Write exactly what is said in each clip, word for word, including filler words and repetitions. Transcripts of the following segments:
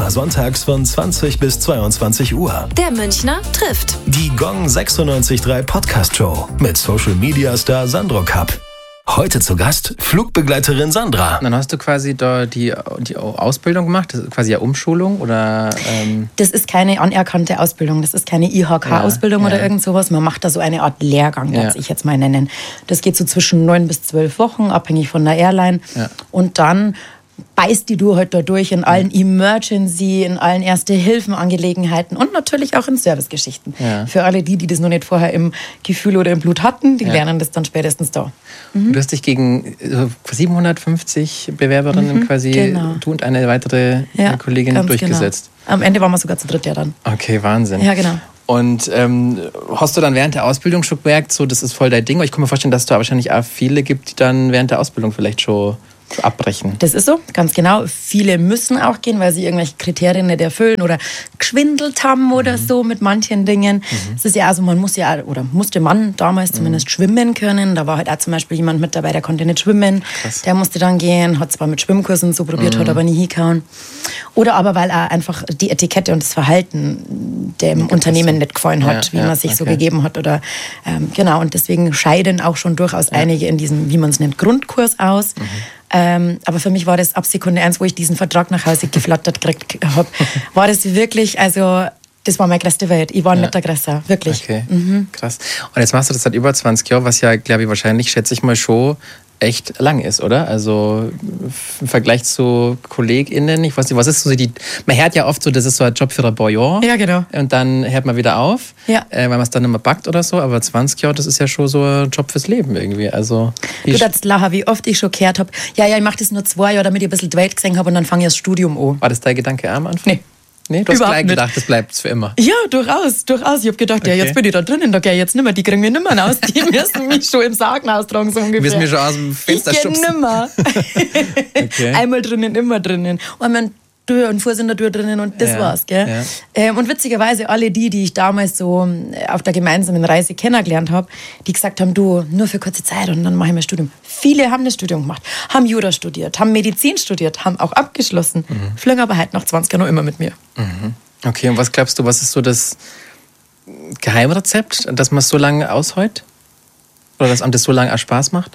Immer sonntags von zwanzig bis zweiundzwanzig Uhr. Der Münchner trifft. Die Gong sechsundneunzig Komma drei Podcast-Show mit Social-Media-Star Sandro Kapp. Heute zu Gast Flugbegleiterin Sandra. Dann hast du quasi da die, die Ausbildung gemacht, das ist quasi eine Umschulung oder? Ähm Das ist keine anerkannte Ausbildung, das ist keine I H K-Ausbildung ja, ja. oder irgend sowas. Man macht da so eine Art Lehrgang, Ja. würde ich jetzt mal nennen. Das geht so zwischen neun bis zwölf Wochen, abhängig von der Airline. Ja. Und dann beißt die du halt da durch in allen Emergency, in allen Erste-Hilfen-Angelegenheiten und natürlich auch in Servicegeschichten. Ja. Für alle die, die das noch nicht vorher im Gefühl oder im Blut hatten, die Ja. lernen das dann spätestens da. Mhm. Du hast dich gegen äh, siebenhundertfünfzig Bewerberinnen Mhm, quasi, genau. du und eine weitere Ja, äh, Kollegin ganz durchgesetzt. Genau. Am Ende waren wir sogar zu dritt ja dann. Okay, Wahnsinn. Ja, genau. Und ähm, hast du dann während der Ausbildung schon gemerkt, so, das ist voll dein Ding? Ich kann mir vorstellen, dass es da wahrscheinlich auch viele gibt, die dann während der Ausbildung vielleicht schon so abbrechen. Das ist so, ganz genau. Viele müssen auch gehen, weil sie irgendwelche Kriterien nicht erfüllen oder geschwindelt haben oder Mhm. so mit manchen Dingen. Es ist ja also, man muss ja, oder musste man damals zumindest schwimmen können. Da war halt auch zum Beispiel jemand mit dabei, der konnte nicht schwimmen. Krass. Der musste dann gehen, hat zwar mit Schwimmkursen so probiert, hat aber nie hingehauen. Oder aber, weil er einfach die Etikette und das Verhalten dem Unternehmen nicht gefallen hat, Ja, wie ja, man sich so okay. gegeben hat. Oder, ähm, genau, und deswegen scheiden auch schon durchaus einige in diesem, wie man es nennt, Grundkurs aus. Ähm, aber für mich war das ab Sekunde eins, wo ich diesen Vertrag nach Hause geflattert gekriegt habe, war das wirklich, also das war meine größte Welt. Ich war ein Ja. netter Gresser, wirklich. Okay, krass. Und jetzt machst du das seit über zwanzig Jahren, was ja, glaube ich, wahrscheinlich, schätze ich mal, schon echt lang ist, oder? Also im Vergleich zu KollegInnen, ich weiß nicht, was ist so die... Man hört ja oft so, das ist so ein Job für ein paar Jahre. Ja, genau. Und dann hört man wieder auf, Ja. äh, weil man es dann nicht mehr packt oder so. Aber zwanzig Jahre, das ist ja schon so ein Job fürs Leben irgendwie. Also, Du darfst lachen, wie oft ich schon gehört habe, ja, ja, ich mache das nur zwei Jahre, damit ich ein bisschen die Welt gesehen habe und dann fange ich das Studium an. war das dein Gedanke am Anfang? Nee. Nee, du hast Überhaupt gleich nicht. gedacht, das bleibt für immer. Ja, durchaus, durchaus. Ich habe gedacht, ja, Okay. jetzt bin ich da drinnen, da gehe ich jetzt nimmer, die kriegen mich nimmer raus, die müssen mich schon im Sarg austragen, so ungefähr. Du wirst mir schon aus dem Fenster ich gehe schubsen. nimmer. Okay. Einmal drinnen, immer drinnen. Und mein Tür und Fuß in der Tür drinnen und das Ja, war's, gell? ja. Ähm, und witzigerweise alle die, die ich damals so äh, auf der gemeinsamen Reise kennengelernt habe, die gesagt haben, du, nur für kurze Zeit und dann mache ich mein Studium. Viele haben das Studium gemacht, haben Jura studiert, haben Medizin studiert, haben auch abgeschlossen, Mhm. fliegen aber halt nach zwanzig Jahren noch immer mit mir. Okay, und was glaubst du, was ist so das Geheimrezept, dass man es so lange aushält? Oder dass einem das so lange auch Spaß macht?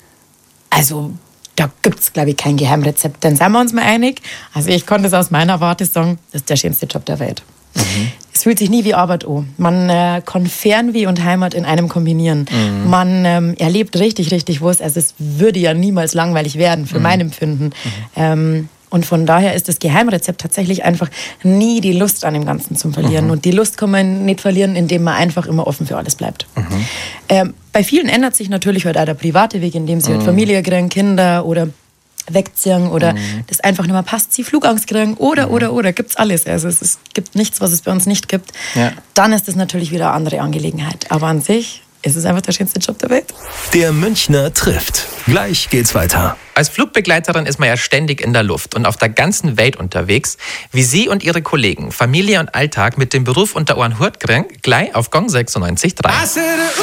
Also, da gibt es, glaube ich, kein Geheimrezept. Dann sind wir uns mal einig. Also, ich konnte es aus meiner Warte sagen, das ist der schönste Job der Welt. Es fühlt sich nie wie Arbeit an. Man äh, kann Fernweh und Heimat in einem kombinieren. Man ähm, erlebt richtig, richtig was. Also, es würde ja niemals langweilig werden, für mein Empfinden. Ähm, und von daher ist das Geheimrezept tatsächlich einfach nie die Lust an dem Ganzen zu verlieren. Und die Lust kann man nicht verlieren, indem man einfach immer offen für alles bleibt. Ähm, bei vielen ändert sich natürlich halt auch der private Weg, indem sie halt Familie kriegen, Kinder oder wegziehen oder das einfach nicht mehr passt, sie Flugangst kriegen oder, oder, oder, gibt's alles. Also es ist, gibt nichts, was es bei uns nicht gibt. Ja. Dann ist das natürlich wieder eine andere Angelegenheit. Aber an sich ist es einfach der schönste Job der Welt. Der Münchner trifft. Gleich geht's weiter. Als Flugbegleiterin ist man ja ständig in der Luft und auf der ganzen Welt unterwegs. Wie Sie und Ihre Kollegen Familie und Alltag mit dem Beruf unter Ohren hört kriegen, gleich auf Gong sechsundneunzig Komma drei.